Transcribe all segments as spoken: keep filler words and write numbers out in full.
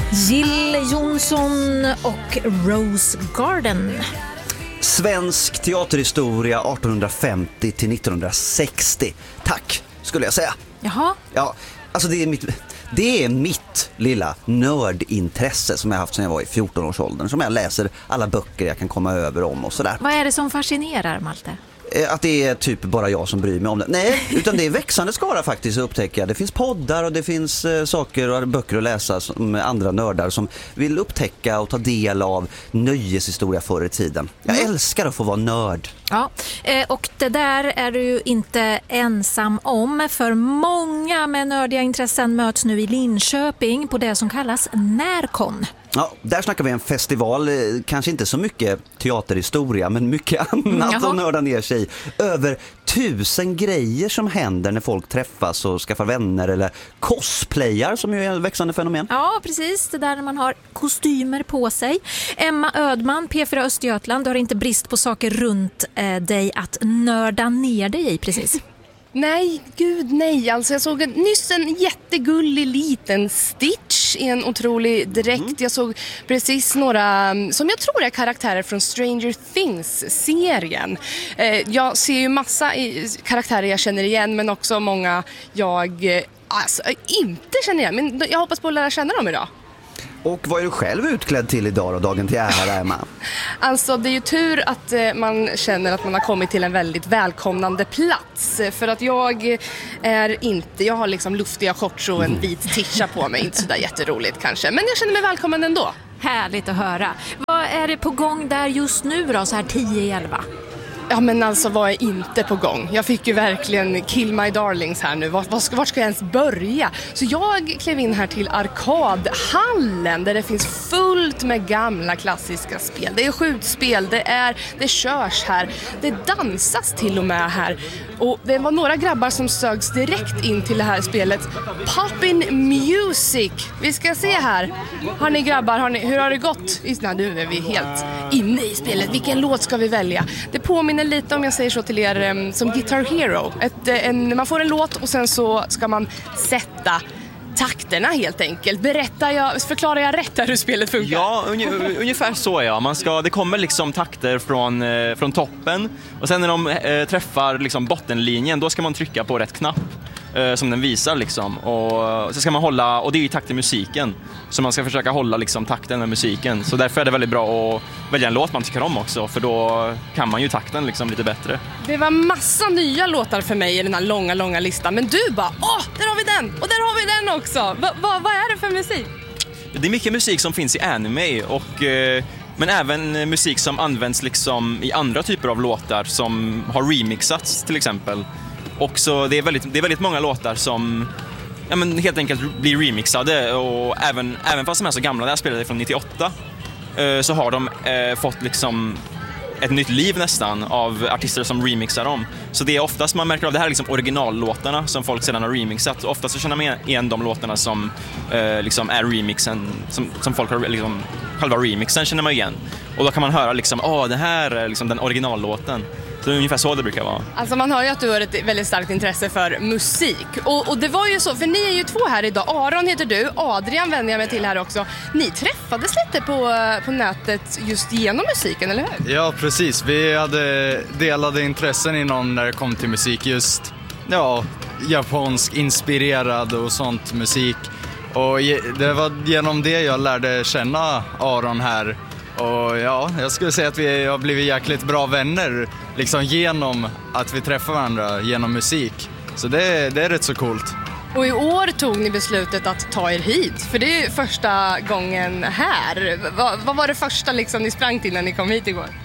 Jill Johnson och Rose Garden. Svensk teaterhistoria artonhundrafemtio till nittonhundrasextio. Tack, skulle jag säga. Jaha. Ja, alltså det är mitt, det är mitt lilla nördintresse som jag haft sedan jag var i fjorton-årsåldern. Som jag läser alla böcker jag kan komma över om och sådär. Vad är det som fascinerar, Malte? Att det är typ bara jag som bryr mig om det. Nej, utan det är växande skara faktiskt, upptäcker jag. Det finns poddar och det finns eh, saker och böcker att läsa som andra nördar som vill upptäcka och ta del av nöjeshistoria förr i tiden. Jag mm. älskar att få vara nörd. Ja, och det där är du ju inte ensam om, för många med nördiga intressen möts nu i Linköping på det som kallas Närkon. Ja, där snackar vi en festival, kanske inte så mycket teaterhistoria men mycket annat Jaha. att nörda ner sig i. Över tusen grejer som händer när folk träffas och skaffar vänner, eller cosplayar som ju är ett växande fenomen. Ja, precis. Det där när man har kostymer på sig. Emma Ödman, P fyra Östergötland, du har inte brist på saker runt eh, dig att nörda ner dig i, precis. Nej, gud nej. Alltså jag såg en, nyss en jättegullig liten Stitch i en otrolig dräkt. Mm. Jag såg precis några som jag tror är karaktärer från Stranger Things-serien. Eh, jag ser ju massa i, karaktärer jag känner igen, men också många jag eh, alltså, inte känner igen. Men jag hoppas på att lära känna dem idag. Och vad är du själv utklädd till idag och dagen till ära, Emma? Alltså det är ju tur att eh, man känner att man har kommit till en väldigt välkomnande plats. För att jag är inte, jag har liksom luftiga shorts och en vit tisha på mig. Inte sådär jätteroligt kanske, men jag känner mig välkommen ändå. Härligt att höra. Vad är det på gång där just nu då, så här tio i elva? Ja, men alltså vad är inte på gång? Jag fick ju verkligen kill my darlings här nu. Vart, vart ska jag ens börja? Så jag klev in här till arkadhallen där det finns fullt med gamla klassiska spel. Det är skjutspel, det är det körs här, det dansas till och med här. Och det var några grabbar som sögs direkt in till det här spelet. Poppin' Music. Vi ska se här. Har ni grabbar, har ni, hur har det gått? Nej, nu är vi helt inne i spelet. Vilken låt ska vi välja? Det påminner lite, om jag säger så till er, um, som Guitar Hero. Ett, en, man får en låt och sen så ska man sätta takterna helt enkelt. Berättar jag, förklarar jag rätt här hur spelet funkar? Ja, un- ungefär så ja. Man ska, det kommer liksom takter från, eh, från toppen och sen när de eh, träffar liksom bottenlinjen, då ska man trycka på rätt knapp eh, som den visar liksom. Och så ska man hålla, och det är ju takt i musiken. Så man ska försöka hålla liksom takten med musiken. Så därför är det väldigt bra att välja en låt man tycker om också, för då kan man ju takten liksom lite bättre. Det var massa nya låtar för mig i den här långa, långa listan. Men du bara, åh, där har vi den! Och där har vi den också! Va, va, vad är det för musik? Det är mycket musik som finns i anime, och, eh, men även musik som används liksom i andra typer av låtar som har remixats till exempel. Och så det är väldigt, det är väldigt många låtar som ja, men helt enkelt blir remixade, och även, även fast de är så gamla, där jag spelade från nittioåtta, eh, så har de eh, fått liksom ett nytt liv nästan av artister som remixar dem. Så det är oftast man märker av det här liksom originallåtarna som folk sedan har remixat. Och oftast så känner man igen de låtarna som eh, liksom är remixen, som, som folk har liksom, själva remixen känner man igen. Och då kan man höra liksom, åh, det här är liksom den originallåten. Så det är ungefär så det brukar vara. Alltså man hör ju att du har ett väldigt starkt intresse för musik. Och, och det var ju så, för ni är ju två här idag. Aron heter du, Adrian vänder jag mig till här också. Ni träffades lite på, på nätet just genom musiken, eller hur? Ja, precis. Vi hade delade intressen inom när det kom till musik. Just ja, japansk inspirerad och sånt musik. Och det var genom det jag lärde känna Aron här. Och ja, jag skulle säga att vi har blivit jäkligt bra vänner liksom genom att vi träffar varandra genom musik. Så det, det är rätt så coolt. Och i år tog ni beslutet att ta er hit, för det är ju första gången här. Va, vad var det första liksom ni sprang till när ni kom hit igår?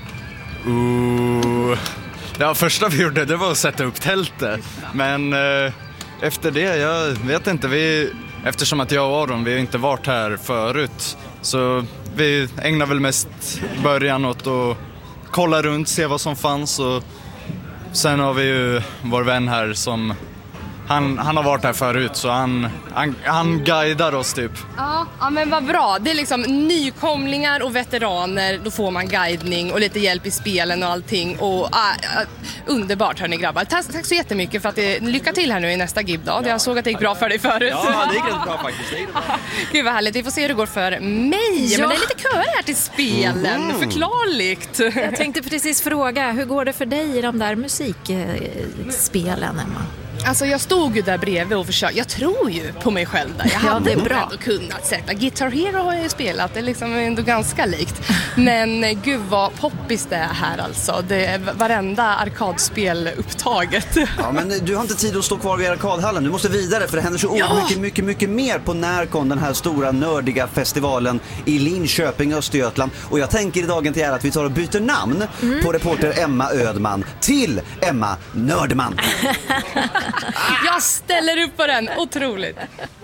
Uh, ja, första vi gjorde det var att sätta upp tältet. Men uh, efter det, jag vet inte, vi, eftersom att jag och Aron, vi har inte varit här förut, så vi ägnar väl mest början åt att kolla runt, se vad som fanns. Och sen har vi ju vår vän här som han, han har varit här förut så han, han, han guidar oss typ. Ja, ja, men vad bra. Det är liksom nykomlingar och veteraner, då får man guidning och lite hjälp i spelen och allting. Och, ah, ah, underbart hörni grabbar. Tack, tack så jättemycket för att det, lycka till här nu i nästa G I B-dag. Jag såg att det gick bra för dig förut. Ja, det gick rätt bra faktiskt. Det gick bra. Gud vad härligt, vi får se hur det går för mig. Ja. Men det är lite köer här till spelen, mm. förklarligt. Jag tänkte precis fråga, hur går det för dig i de där musikspelen, Emma? Alltså jag stod ju där bredvid och försökte. Jag tror ju på mig själv där. Jag Ja, hade det är nog bra. ändå kunnat sätta. Guitar Hero har jag ju spelat. Det är liksom ändå ganska likt. Men eh, gud vad poppis det är här alltså. Det är varenda arkadspel upptaget. Ja, men du har inte tid att stå kvar vid arkadhallen. Du måste vidare för det händer så oerhört Ja. mycket, mycket, mycket mer på Närkon, den här stora nördiga festivalen i Linköping, Östergötland. Och jag tänker i dagen till er att vi tar och byter namn Mm. på reporter Emma Ödman till Emma Nördman. Jag ställer upp på den. Otroligt.